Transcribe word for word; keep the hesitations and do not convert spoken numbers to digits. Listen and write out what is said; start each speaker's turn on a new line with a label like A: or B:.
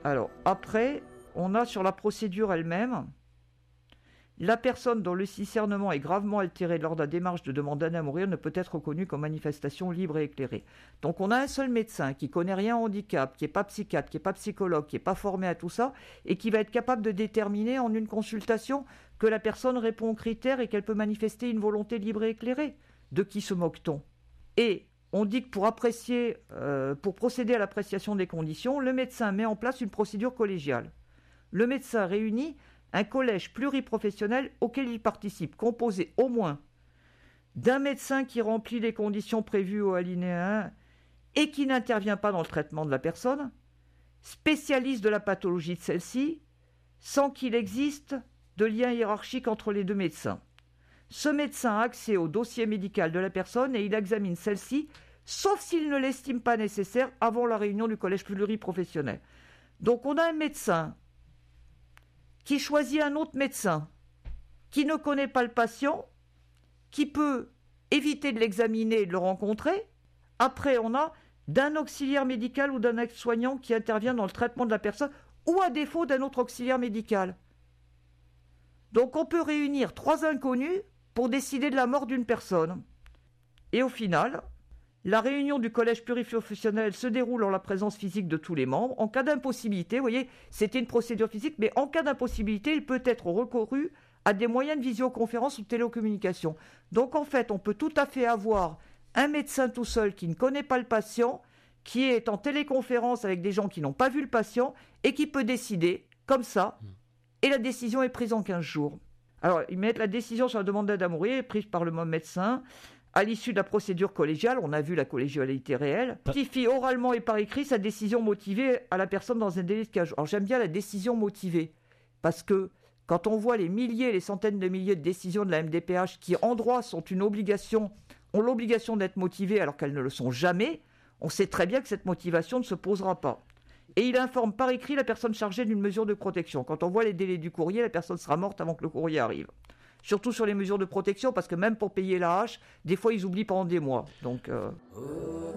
A: Alors, après, on a sur la procédure elle-même, la personne dont le discernement est gravement altéré lors de la démarche de demande d'aide à mourir ne peut être reconnue comme manifestation libre et éclairée. Donc on a un seul médecin qui connaît rien au handicap, qui n'est pas psychiatre, qui n'est pas psychologue, qui n'est pas formé à tout ça, et qui va être capable de déterminer en une consultation que la personne répond aux critères et qu'elle peut manifester une volonté libre et éclairée. De qui se moque-t-on ? Et on dit que pour apprécier, euh, pour procéder à l'appréciation des conditions, le médecin met en place une procédure collégiale. Le médecin réunit un collège pluriprofessionnel auquel il participe, composé au moins d'un médecin qui remplit les conditions prévues au alinéa un et qui n'intervient pas dans le traitement de la personne, spécialiste de la pathologie de celle-ci, sans qu'il existe de lien hiérarchique entre les deux médecins. Ce médecin a accès au dossier médical de la personne et il examine celle-ci, sauf s'il ne l'estime pas nécessaire avant la réunion du collège pluriprofessionnel. Donc on a un médecin qui choisit un autre médecin, qui ne connaît pas le patient, qui peut éviter de l'examiner et de le rencontrer. Après, on a d'un auxiliaire médical ou d'un aide-soignant qui intervient dans le traitement de la personne, ou à défaut d'un autre auxiliaire médical. Donc on peut réunir trois inconnus pour décider de la mort d'une personne. Et au final, la réunion du collège pluriprofessionnel se déroule en la présence physique de tous les membres. En cas d'impossibilité, vous voyez, c'était une procédure physique, mais en cas d'impossibilité, il peut être recouru à des moyens de visioconférence ou de télécommunication. Donc en fait, on peut tout à fait avoir un médecin tout seul qui ne connaît pas le patient, qui est en téléconférence avec des gens qui n'ont pas vu le patient et qui peut décider comme ça. Et la décision est prise en quinze jours. Alors, ils mettent la décision sur la demande d'aide à mourir est prise par le médecin. À l'issue de la procédure collégiale, on a vu la collégialité réelle, notifie oralement et par écrit sa décision motivée à la personne dans un délai de quinze jours. Alors j'aime bien la décision motivée, parce que quand on voit les milliers, les centaines de milliers de décisions de la M D P H qui en droit sont une obligation, ont l'obligation d'être motivées alors qu'elles ne le sont jamais, on sait très bien que cette motivation ne se posera pas. Et il informe par écrit la personne chargée d'une mesure de protection. Quand on voit les délais du courrier, la personne sera morte avant que le courrier arrive. Surtout sur les mesures de protection, parce que même pour payer la hache, des fois ils oublient pendant des mois. Donc, euh...